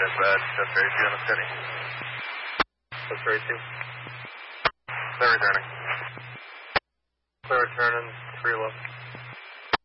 dispatch, Ferry 2 on the city. What's Ferry 2? They're returning. They're returning, 3 left.